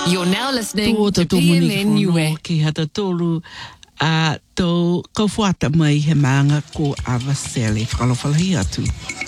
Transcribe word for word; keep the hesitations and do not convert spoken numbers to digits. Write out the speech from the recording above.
You're now listening Tō to tō P M moni N Niue. ki hata tōru a tō kauwhata mai he maanga ko Ava Sally. Whakalawhalahi atu.